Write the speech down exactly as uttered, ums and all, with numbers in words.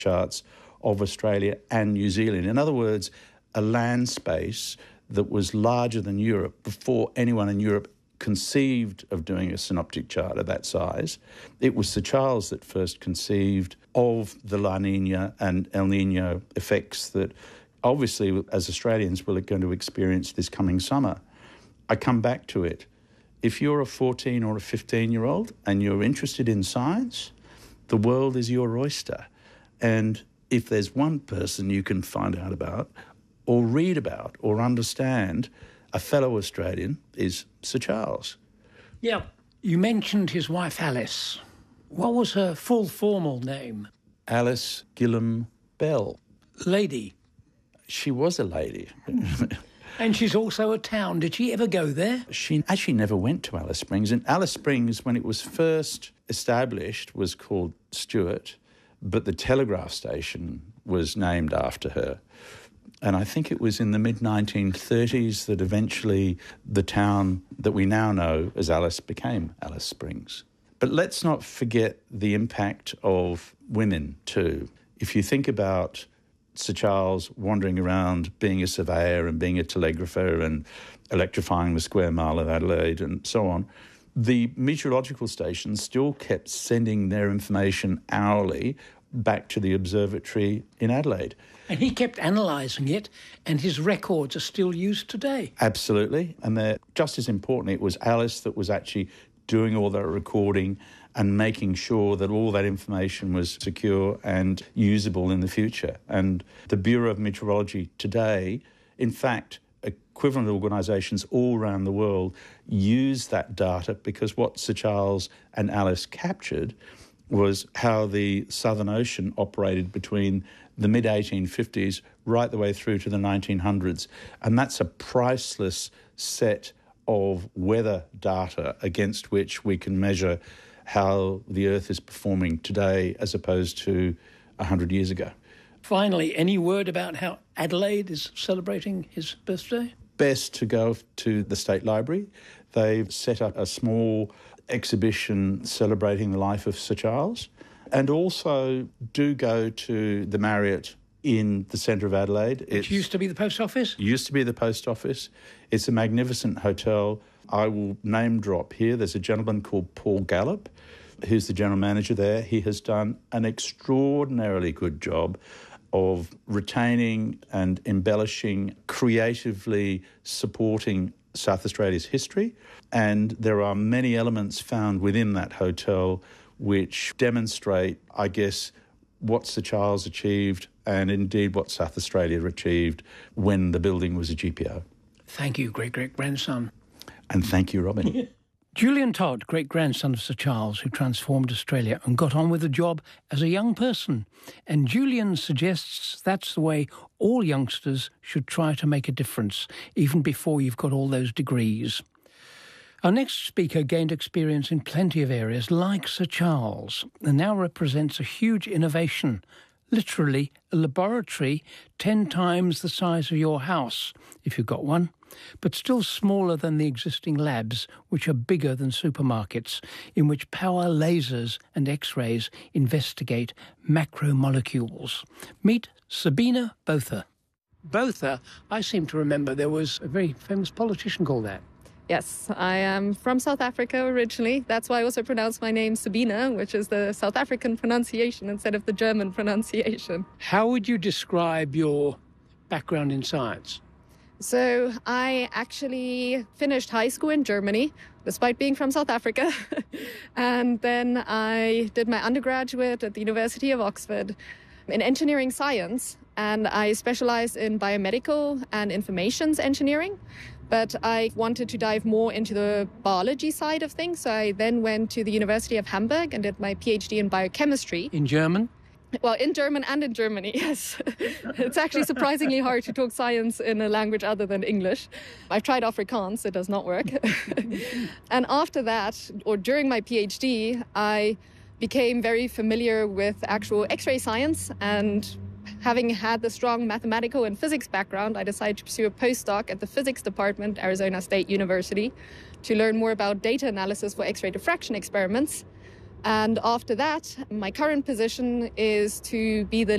charts of Australia and New Zealand. In other words, a land space that was larger than Europe before anyone in Europe conceived of doing a synoptic chart of that size. It was Sir Charles that first conceived of the La Nina and El Nino effects that obviously as Australians we're going to experience this coming summer. I come back to it. If you're a fourteen or a fifteen-year-old and you're interested in science, the world is your oyster. And if there's one person you can find out about or read about or understand, a fellow Australian is Sir Charles. Yeah, you mentioned his wife Alice. What was her full formal name? Alice Gillam Bell. Lady. She was a lady. And she's also a town. Did she ever go there? She actually never went to Alice Springs. And Alice Springs, when it was first established, was called Stuart, but the telegraph station was named after her. And I think it was in the mid nineteen thirties that eventually the town that we now know as Alice became Alice Springs. But let's not forget the impact of women too. If you think about Sir Charles wandering around being a surveyor and being a telegrapher and electrifying the square mile of Adelaide and so on, the meteorological stations still kept sending their information hourly back to the observatory in Adelaide. And he kept analysing it, and his records are still used today. Absolutely. And they're just as important. It was Alice that was actually doing all that recording and making sure that all that information was secure and usable in the future. And the Bureau of Meteorology today, in fact, equivalent organisations all around the world use that data because what Sir Charles and Alice captured was how the Southern Ocean operated between the mid eighteen fifties right the way through to the nineteen hundreds. And that's a priceless set of weather data against which we can measure how the Earth is performing today as opposed to one hundred years ago. Finally, any word about how Adelaide is celebrating his birthday? Best to go to the State Library. They've set up a small exhibition celebrating the life of Sir Charles. And also do go to the Marriott in the centre of Adelaide. Which used to be the post office? Used to be the post office. It's a magnificent hotel. I will name drop here. There's a gentleman called Paul Gallop, who's the general manager there. He has done an extraordinarily good job of retaining and embellishing, creatively supporting South Australia's history. And there are many elements found within that hotel which demonstrate, I guess, what Sir Charles achieved and indeed what South Australia achieved when the building was a G P O. Thank you, great-great-grandson. And thank you, Robin. Julian Todd, great-grandson of Sir Charles, who transformed Australia and got on with the job as a young person. And Julian suggests that's the way all youngsters should try to make a difference, even before you've got all those degrees. Our next speaker gained experience in plenty of areas like Sir Charles and now represents a huge innovation, literally a laboratory ten times the size of your house, if you've got one, but still smaller than the existing labs, which are bigger than supermarkets, in which power lasers and X-rays investigate macromolecules. Meet Sabina Botha. Botha, I seem to remember there was a very famous politician called that. Yes, I am from South Africa originally. That's why I also pronounce my name Sabina, which is the South African pronunciation instead of the German pronunciation. How would you describe your background in science? So I actually finished high school in Germany, despite being from South Africa. And then I did my undergraduate at the University of Oxford in engineering science. And I specialized in biomedical and informations engineering. But I wanted to dive more into the biology side of things. So I then went to the University of Hamburg and did my PhD in biochemistry. In German? Well, in German and in Germany, yes. It's actually surprisingly hard to talk science in a language other than English. I've tried Afrikaans, it does not work. And after that, or during my PhD, I became very familiar with actual X-ray science, and having had the strong mathematical and physics background, I decided to pursue a postdoc at the physics department, Arizona State University, to learn more about data analysis for X-ray diffraction experiments. And after that, my current position is to be the